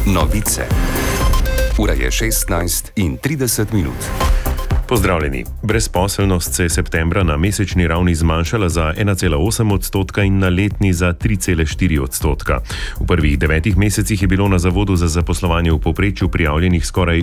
Novice. Ura je 16:30. Pozdravljeni. Brezposelnost se je septembra na mesečni ravni zmanjšala za 1,8% in na letni za 3,4%. V prvih 9 mesecih je bilo na Zavodu za zaposlovanje v povprečju prijavljenih skoraj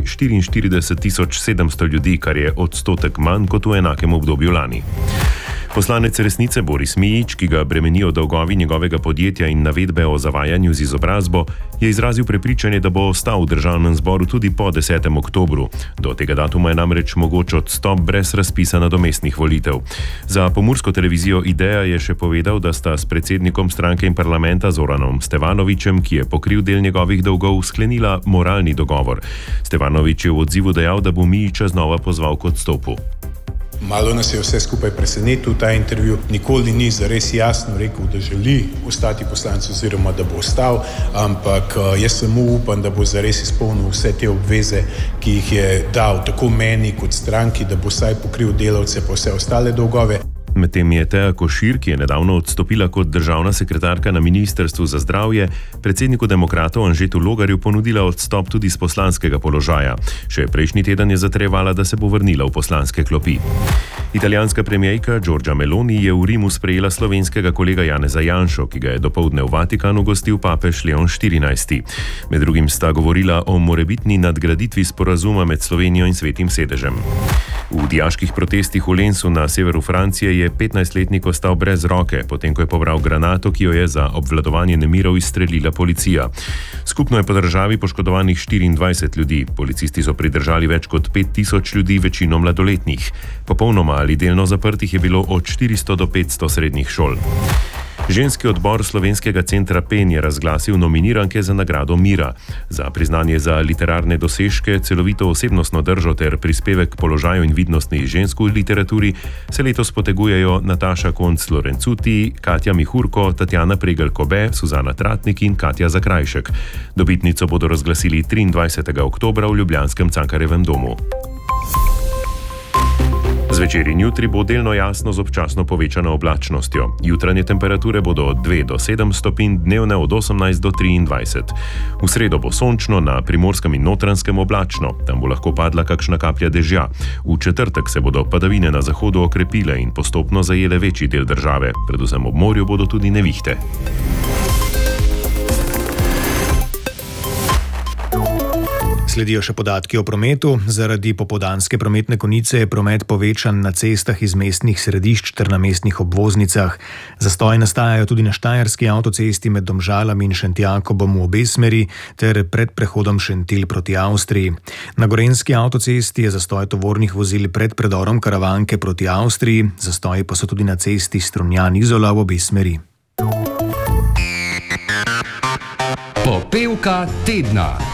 44.700 ljudi, kar je odstotek manj kot v enakem obdobju lani. Poslanec Resnice Boris Mijić, ki ga bremenijo dolgovi njegovega podjetja in navedbe o zavajanju z izobrazbo, je izrazil prepričanje, da bo ostal v državnem zboru tudi po 10. oktobru. Do tega datuma je namreč mogoč odstop brez razpisa nadomestnih volitev. Za pomursko televizijo Ideja je še povedal, da sta s predsednikom stranke in parlamenta Zoranom Stevanovićem, ki je pokril del njegovih dolgov, sklenila moralni dogovor. Stevanović je v odzivu dejal, da bo Mijića znova pozval k odstopu. Malo nas je vse skupaj presenetil ta intervju. Nikoli ni zares jasno rekel, da želi ostati poslanec oziroma da bo ostal, ampak jaz samo upam, da bo zares izpolnil vse te obveze, ki jih je dal tako meni kot stranki, da bo vsaj pokril delavce pa vse ostale dolgove. Medtem je Teja Košir, ki je nedavno odstopila kot državna sekretarka na Ministrstvu za zdravje, predsedniku demokratov Anžetu Logarju ponudila odstop tudi z poslanskega položaja. Še prejšnji teden je zatrjevala, da se bo vrnila v poslanske klopi. Italijanska premijerka Giorgia Meloni je v Rimu sprejela slovenskega kolega Janeza Janšo, ki ga je dopoldne v Vatikanu gostil papež Leon XIV. Med drugim sta govorila o morebitni nadgraditvi sporazuma med Slovenijo in Svetim sedežem. V dijaških protestih v Lensu na severu Francije je 15-letnik ostal brez roke, potem ko je pobral granato, ki jo je za obvladovanje nemirov izstrelila policija. Skupno je po državi poškodovanih 24 ljudi. Policisti so pridržali več kot 5000 ljudi, večino mladoletnih. Popolnoma ali delno zaprtih je bilo od 400 do 500 srednjih šol. Ženski odbor Slovenskega centra PEN je razglasil nominiranke za nagrado Mira. Za priznanje za literarne dosežke, celovito osebnostno držo ter prispevek k položaju in vidnosti žensk v literaturi se letos potegujejo Nataša Konc-Lorencuti, Katja Mihurko, Tatjana Pregl-Kobe, Suzana Tratnik in Katja Zakrajšek. Dobitnico bodo razglasili 23. oktobra v ljubljanskem Cankarjevem domu. Zvečer in jutri bo delno jasno z občasno povečano oblačnostjo. Jutranje temperature bodo od 2 do 7 stopinj, dnevne od 18 do 23. V sredo bo sončno, na Primorskem in Notranjskem oblačno, tam bo lahko padla kakšna kaplja dežja. V četrtek se bodo padavine na zahodu okrepile in postopno zajele večji del države, predvsem ob morju bodo tudi nevihte. Sledijo še podatki o prometu. Zaradi popoldanske prometne konice je promet povečan na cestah iz mestnih središč ter na mestnih obvoznicah. Zastoji nastajajo tudi na Štajerski avtocesti med Domžalami in Šentjakobom v obe smeri ter pred prehodom Šentilj proti Avstriji. Na Gorenjski avtocesti je zastoj tovornih vozil pred predorom Karavanke proti Avstriji, zastoji pa so tudi na cesti Strunjan-Izola v obe smeri. Popevka tedna.